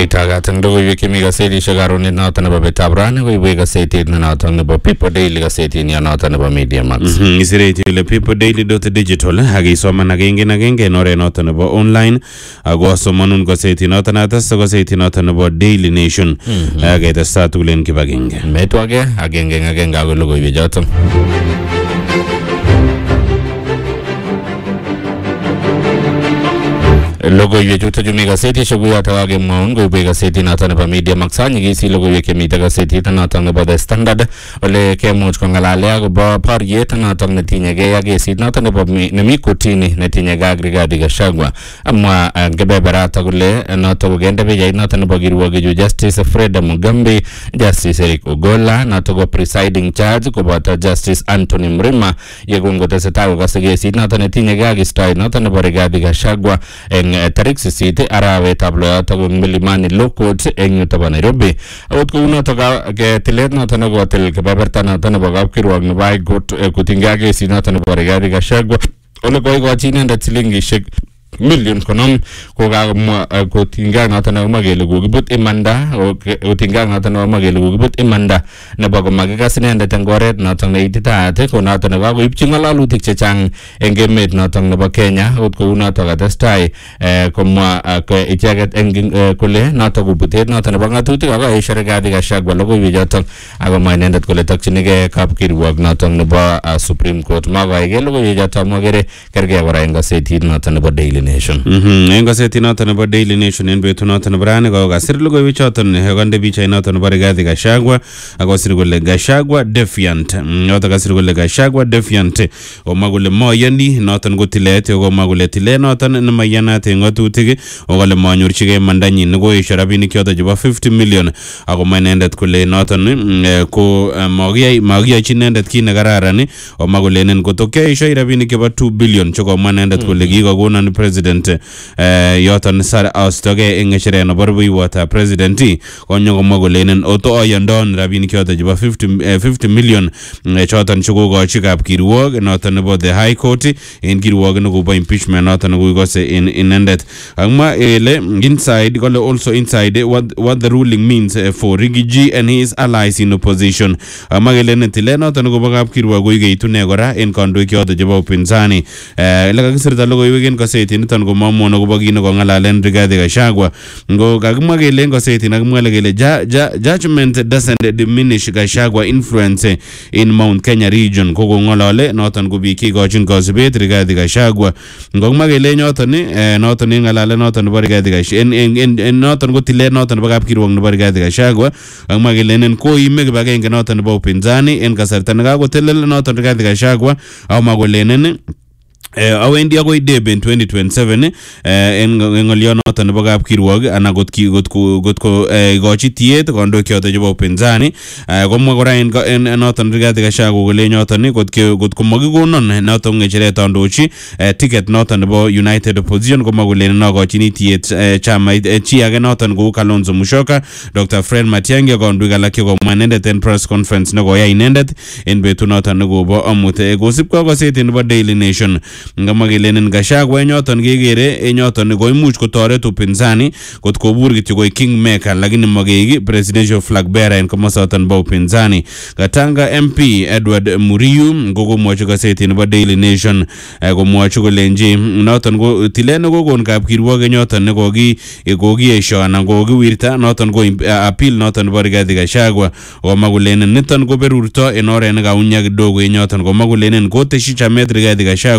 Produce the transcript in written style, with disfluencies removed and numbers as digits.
Tagatan logoiwek mi gazetishek karon noton nebo betab rani koibu gazetit noton nebo People Daily gazetit noton nebo Media Max. Isireti ile peopledigital ak isoman agenge en oret noton nebo online ako somanun gazetit noton atas gazetit noton nebo Daily Nation ketesta tugul en kibagenge. Metwage agenge ako logoiwek choton. Logoiwek chuton chumi gazetishek koyoto kakemwaun koibu gazetit noton nebo Media Max nyikisi logoiwek chemiten gazetit noton nebo The Standard ole kemuch kong'alale akobo boriet noton netinyegei ak kesit noton nebo nemi kotini netinyegei ak Rigathi Gachagua. Amwa kebeberata kole noton kokende pichait noton nebo kirwoginchu Justice Fred Mugambi, Justice Eric Ogolla, noton ko presiding judge koboto Justice Anthony Mrima yekongotesetai kokose kesit noton netinyegei ak istoet noton nebo Rigathi Gachagua en tarik 8 arawetab lo yoto eng Milimani Law Court eng yuto bo Nairobi. Akot kou noto ke tilet noto nekotil kebeberta noto nebo kapkirwok nebo High Court kotinygei ak kesit noto nebo Rigathi Gachagua ole koikochi inendet silingishek million 50 kokakomwa kotinygei noto nekomwa kele kokibut imanda kotinygei noto nekomwa kele kokibut imanda nebo komakikas inendet eng oret noto neititaat ko noto nekakoibchi ng'alalutik chechang eng emet noto nebo Kenya. Akot kou noto katestai komwa icheket eng kole noto kobutet noto nebo ng'atutik akaesho Rigathi Gachagua logoiwek choto akomwa inendet kole tokchinigei kapkirwok noto nebo Supreme Court. Makoaige logoiwek choto amwa kere kergei kora eng gazetit noto nebo Daily Nation. En gazetit noton nebo Daily Nation en betut noton nebo rani ko kasir logoiwek choton konde pichait noton nebo Rigathi Gachagua akosir kole Gachagua defiant. Yoto kasir kole Gachagua defiant omwa kole moyoni noton ko tilet komwa kole tilet noton nemaiyanat en ng'atutik okole manyorchigei mandanyin nekoesho rabinik choton chebo 50 million akomwa inendet kole noton ko makiyochi inendet kit nekararan omwa kole inen kotokyoesho rabinik chebo 2 billion chekomwa inendet kole kikokonon president yoton sar astoge eng ng'echeret nebo rubeiwotab president konyo komwa kole inen oto oyondon rabinik choton chebo 50 million choton chekokochi kapkirwok noton nebo the High Court en kirwok nekobo impeachment noton nekokose in inendet. Akmwa ele inside kole also inside what the ruling means for Riggy and his allies in opposition. Akmwa kele netile noton nekobo kapkirwok koikeitune kora en kandoik choton chebo upinzani. Ele kakisirta logoiwek en gazetit niton komamwon akobo kit nekong'alalen Rigathi Gachagua. Ngo kakimwa kele en gazetit kakimwa kele judgment doesn't diminish Gachagua influence in Mount Kenya region. Kokong'alale noton ko biik kikochin kasubet Rigathi Gachagua. Ngokimwa kele noton en ng'alale noton nebo Rigathi Gachagua en noton ko tilet noton nebo kapkirwok nebo Rigathi Gachagua. Kakimwa kele nen koime kibagenge noton nebo upinzani en kasarta nekakotelel noton Rigathi Gachagua akomwa kole nen awendi akoi debe en 2027 en ng'olyo noton nebo kapkirwok anan kotko ikochi tiet kandoik choton chebo upinzani komwa kora en noton Rigathi Gachagua kole noton kotko makikonon noton ng'echeret andochi ticket noton nebo United Opposition komwa kole nokochini tiet chamait chi age noton kou Kalonzo Musyoka, Dr. Fred Matiang'i kandoik alak chekomwa inendet en press conference nekoyai inendet en betut noton nekobo amut. Kosipkei gazetit nebo Daily Nation ngama kelenen Gachagua enyoton kekere enyoton koimuch kotoret upinzani kotkobur kityo koik kingmaker lakini makeiki presidential flag bearer en komosoton bo upinzani. Katanga MP Edward Muriu kokomwochi gazetit nebo Daily Nation komwochi kolenji noton ko tilet nekokon kapkirwok enyoton nekokiesho anan kokiwirta noton ko appeal noton nebo Rigathi Gachagua komwa kolenen niton ko berurto en oret nekaunyak kidogo enyoton komwa kolenen koteshi chamet Rigathi Gachagua